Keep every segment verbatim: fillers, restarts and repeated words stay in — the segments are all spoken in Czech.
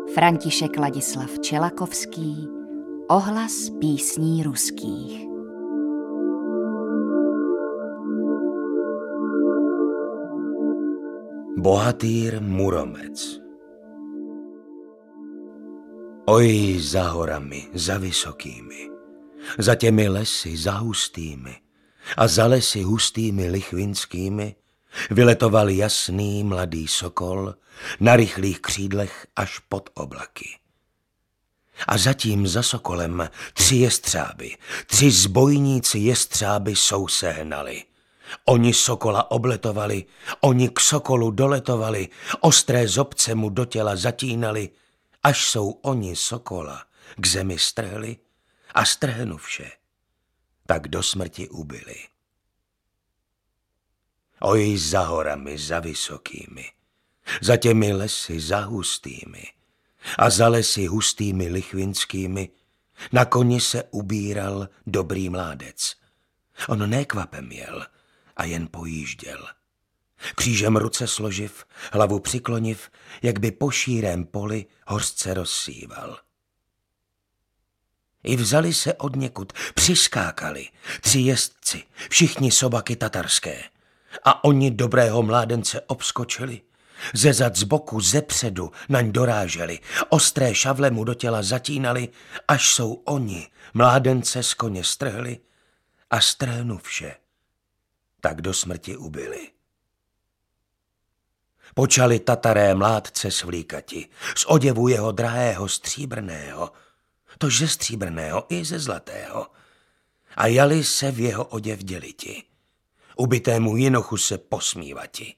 František Ladislav Čelakovský, Ohlas písní ruských. Bohatýr Muromec. Oj, za horami, za vysokými, za těmi lesy, za hustými a za lesy hustými lichvinskými vyletoval jasný mladý sokol na rychlých křídlech až pod oblaky. A zatím za sokolem tři jestřáby, tři zbojníci jestřáby sousehnali. Oni sokola obletovali, oni k sokolu doletovali, ostré zobce mu do těla zatínali, až jsou oni sokola k zemi strhli a strhnuvše, tak do smrti ubili. Oj, za horami, za vysokými, za těmi lesy, za hustými a za lesy hustými lichvinskými na koni se ubíral dobrý mládec. On nekvapem jel a jen pojížděl. Křížem ruce složiv, hlavu přikloniv, jak by po šírém poli hořce rozsíval. I vzali se odněkud, přiskákali, tři jezdci, všichni sobaky tatarské. A oni dobrého mládence obskočili, ze zad z boku, ze předu naň doráželi, ostré šavle mu do těla zatínali, až jsou oni mládence z koně strhli a strhnuvše, tak do smrti ubili. Počali tataré mládce svlíkati z oděvu jeho drahého stříbrného, tož ze stříbrného i ze zlatého, a jali se v jeho oděv děliti, ubitému jinochu se posmívati.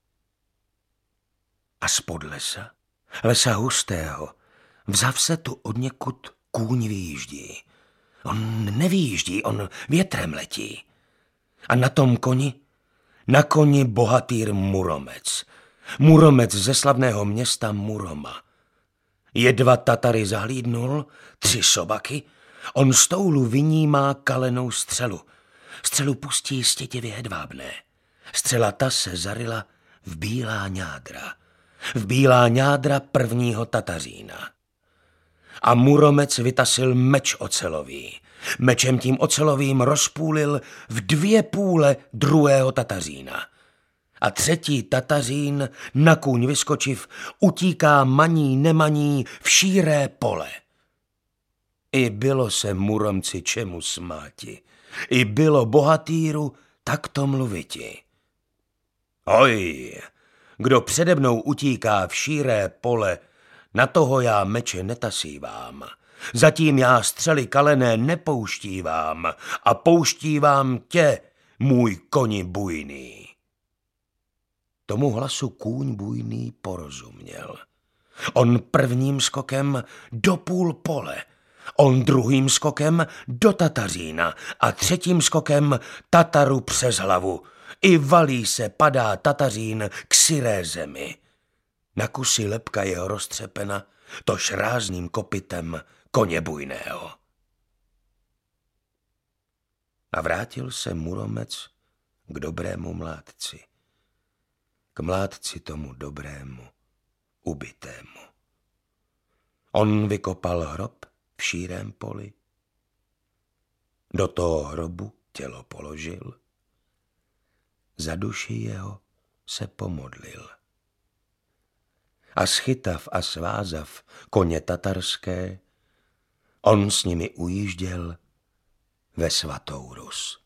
A spod lesa, lesa hustého, vzav se tu odněkud kůň výjíždí. On nevýjíždí, on větrem letí. A na tom koni, na koni bohatýr Muromec, Muromec ze slavného města Muroma. Jedva Tatary zahlídnul, tři sobaky, on z toulu vynímá kalenou střelu. Střelu pustí stětivě hedvábné. Střela ta se zaryla v bílá ňádra. V bílá ňádra prvního Tatařína. A Muromec vytasil meč ocelový. Mečem tím ocelovým rozpůlil v dvě půle druhého Tatařína. A třetí Tatařín, na kůň vyskočiv, utíká maní nemaní v šíré pole. I bylo se Muromci čemu smáti. I bylo bohatýru takto mluviti. Oj, kdo přede mnou utíká v šíré pole, na toho já meče netasívám. Zatím já střely kalené nepouštívám a pouštívám tě, můj koni bujný. Tomu hlasu kůň bujný porozuměl. On prvním skokem do půl pole, on druhým skokem do Tatařína a třetím skokem Tataru přes hlavu. I valí se, padá Tatařín k syré zemi. Na kusy lebka jeho roztřepena, tož rázným kopitem koně bujného. A vrátil se Muromec k dobrému mládci. K mládci tomu dobrému, ubitému. On vykopal hrob v šírém poli. Do toho hrobu tělo položil. Za duši jeho se pomodlil. A schytav a svázav koně tatarské, on s nimi ujížděl ve svatou Rus.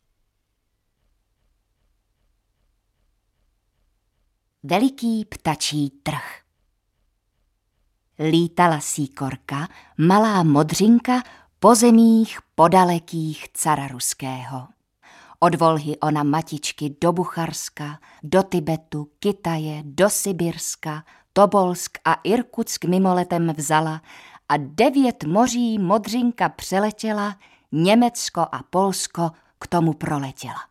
Veliký ptačí trh. Lítala síkorka, malá modřinka, po zemích podalekých cara ruského. Od Volhy ona matičky do Bucharska, do Tibetu, Kytaje, do Sibirska, Tobolsk a Irkutsk mimoletem vzala a devět moří modřinka přeletěla, Německo a Polsko k tomu proletěla.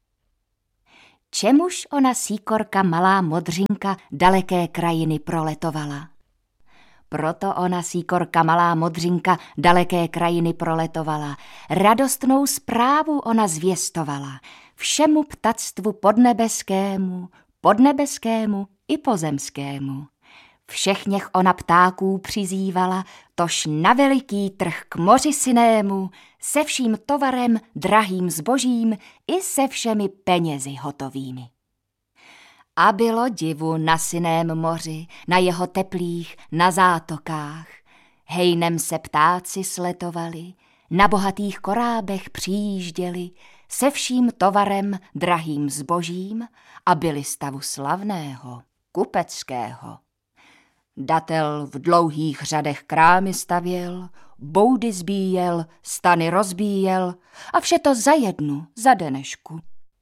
Čemuž ona síkorka malá modřinka daleké krajiny proletovala? Proto ona síkorka malá modřinka daleké krajiny proletovala, radostnou zprávu ona zvěstovala, všemu ptactvu podnebeskému, podnebeskému i pozemskému. Všechněch ona ptáků přizývala, tož na veliký trh k moři synému, se vším tovarem, drahým zbožím i se všemi penězi hotovými. A bylo divu na syném moři, na jeho teplých, na zátokách. Hejnem se ptáci sletovali, na bohatých korábech přijížděli, se vším tovarem, drahým zbožím a byli stavu slavného, kupeckého. Datel v dlouhých řadech krámy stavěl, boudy zbíjel, stany rozbíjel a vše to za jednu, za denešku.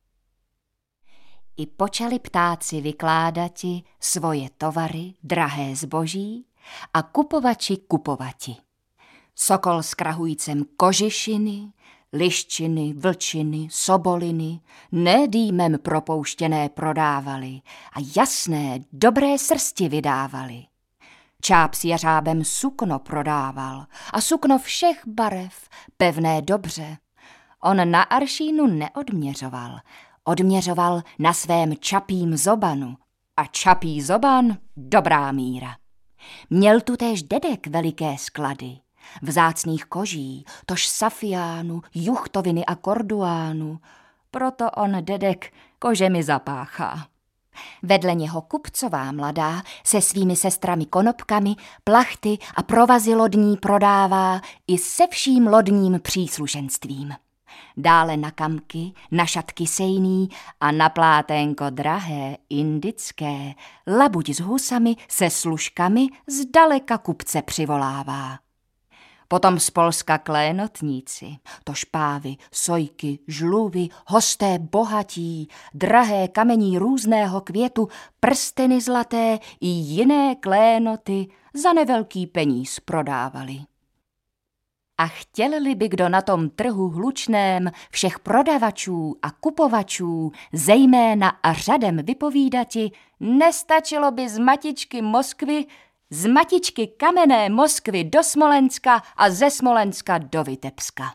I počali ptáci vykládati svoje tovary, drahé zboží a kupovači kupovati. Sokol s krahujcem kožišiny, liščiny, vlčiny, soboliny, ne dýmem propouštěné prodávali a jasné, dobré srsti vydávali. Čáp s jařábem sukno prodával a sukno všech barev, pevné dobře. On na aršínu neodměřoval, odměřoval na svém čapím zobanu a čapí zoban dobrá míra. Měl tu též dedek veliké sklady, vzácných koží, tož safiánu, juchtoviny a korduánu, proto on dedek kožemi zapáchá. Vedle něho kupcová mladá se svými sestrami konopkami, plachty a provazy lodní prodává i se vším lodním příslušenstvím. Dále na kamky, na šatky sejný a na pláténko drahé, indické, labuť s husami se služkami zdaleka kupce přivolává. Potom z Polska klénotníci, tož pávy, sojky, žluvy, hosté bohatí, drahé kamení různého květu, prsteny zlaté i jiné klénoty za nevelký peníz prodávali. A chtěli by kdo na tom trhu hlučném všech prodavačů a kupovačů, zejména a řadem vypovídati, nestačilo by z matičky Moskvy, z matičky kamenné Moskvy do Smolenska a ze Smolenska do Vitebska.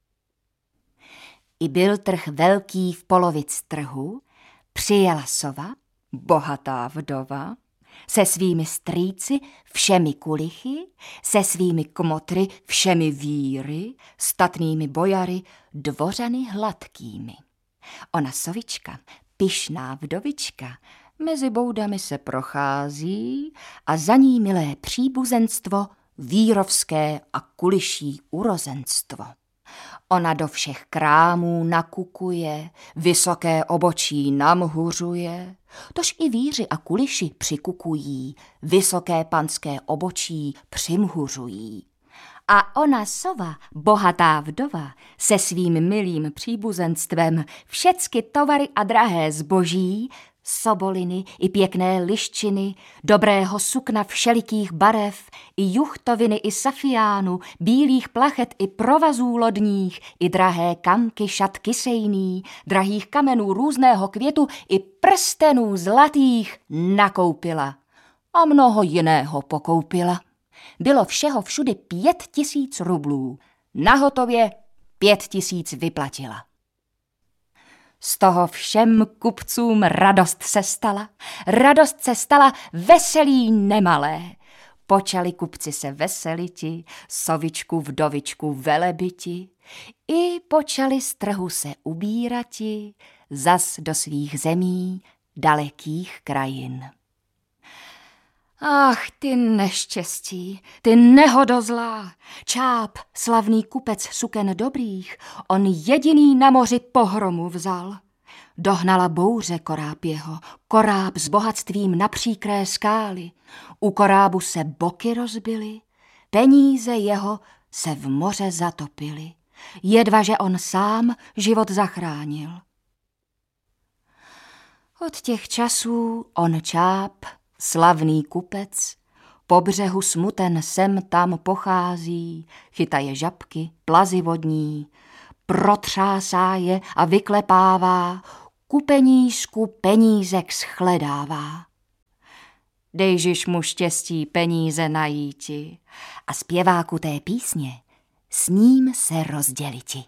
I byl trh velký v polovic trhu, přijela sova, bohatá vdova, se svými strýci všemi kulichy, se svými kmotry všemi víry, statnými bojary, dvořany hladkými. Ona sovička, pyšná vdovička, mezi boudami se prochází a za ní milé příbuzenstvo, vírovské a kuliší urozenstvo. Ona do všech krámů nakukuje, vysoké obočí namhuřuje, tož i víři a kuliši přikukují, vysoké panské obočí přimhuřují. A ona sova, bohatá vdova, se svým milým příbuzenstvem všecky tovary a drahé zboží, soboliny i pěkné liščiny, dobrého sukna všelikých barev, i juchtoviny i safiánu, bílých plachet i provazů lodních, i drahé kamky, šatky sejný, drahých kamenů různého květu i prstenů zlatých nakoupila a mnoho jiného pokoupila. Bylo všeho všudy pět tisíc rublů, nahotově pět tisíc vyplatila. Z toho všem kupcům radost se stala, radost se stala veselí nemalé. Počali kupci se veseliti, sovičku vdovičku velebiti, i počali z trhu se ubírati, zas do svých zemí, dalekých krajin. Ach, ty neštěstí, ty nehodozlá, Čáp, slavný kupec suken dobrých, on jediný na moři pohromu vzal. Dohnala bouře koráb jeho, koráb s bohatstvím na příkré skály, u korábu se boky rozbily, peníze jeho se v moře zatopily, jedva že on sám život zachránil. Od těch časů on Čáp, slavný kupec, po břehu smuten sem tam pochází, chytaje žabky, plazy vodní, protřásá je a vyklepává, ku penízku penízek shledává. Dejžiš mu štěstí peníze najíti a zpěváku té písně s ním se rozděliti.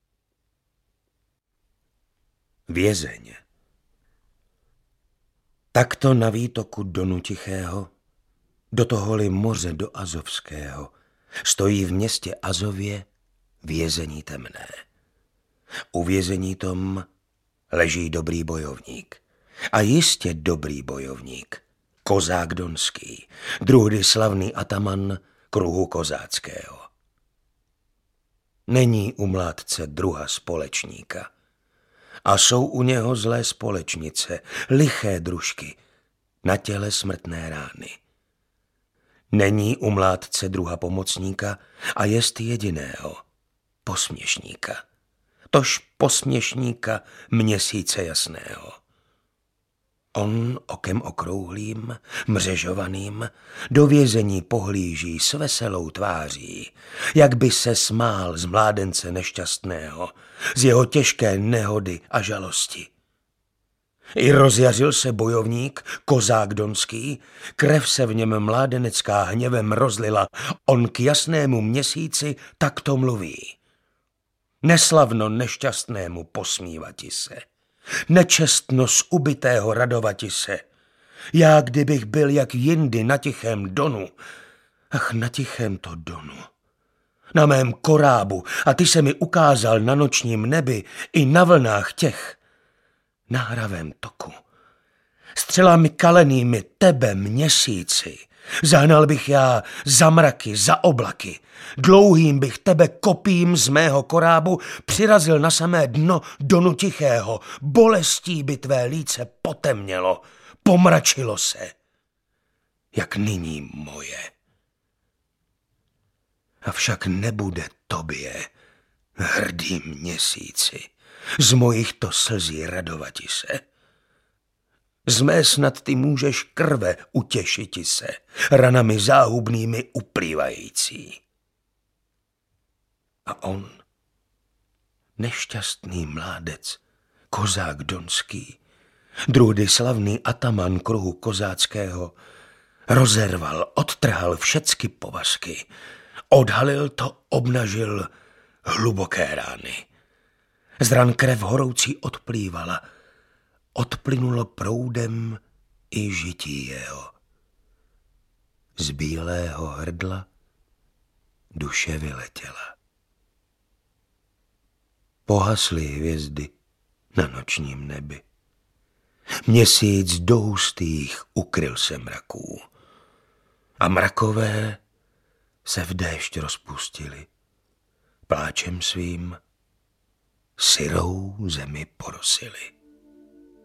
Vězeň. Takto na výtoku Donu Tichého, do tohohle moře do Azovského, stojí v městě Azově vězení temné. U vězení tom leží dobrý bojovník. A jistě dobrý bojovník, kozák donský, druhdy slavný ataman kruhu kozáckého. Není u mládce druha společníka. A jsou u něho zlé společnice, liché družky, na těle smrtné rány. Není u mládce druha pomocníka a jest jediného, posměšníka. Tož posměšníka měsíce jasného. On okem okrouhlým, mřežovaným, do vězení pohlíží s veselou tváří, jak by se smál z mládence nešťastného, z jeho těžké nehody a žalosti. I rozjařil se bojovník, kozák donský, krev se v něm mládenecká hněvem rozlila, on k jasnému měsíci takto mluví. Neslavno nešťastnému posmívati se, nečestno z ubitého radovati se. Já kdybych byl jak jindy na tichém Donu, ach na tichém to Donu, na mém korábu, a ty se mi ukázal na nočním nebi i na vlnách těch, na hravém toku. Střelami kalenými tebe měsíci, zahnal bych já za mraky, za oblaky, dlouhým bych tebe kopím z mého korábu přirazil na samé dno Donu Tichého, bolestí by tvé líce potemnělo, pomračilo se, jak nyní moje. Avšak nebude tobě, hrdý měsíci, z mojich to slzí radovati se. Z mé snad ty můžeš krve utěšiti se, ranami záhubnými uplývající. A on, nešťastný mládec, kozák donský, druhdy slavný ataman kruhu kozáckého, rozerval, odtrhal všecky povazky, odhalil to, obnažil hluboké rány. Z ran krev horoucí odplývala, odplynulo proudem i žití jeho. Z bílého hrdla duše vyletěla. Pohasly hvězdy na nočním nebi. Měsíc do hustých ukryl se mraků. A mrakové se v déšť rozpustili. Pláčem svým syrou zemi porosili.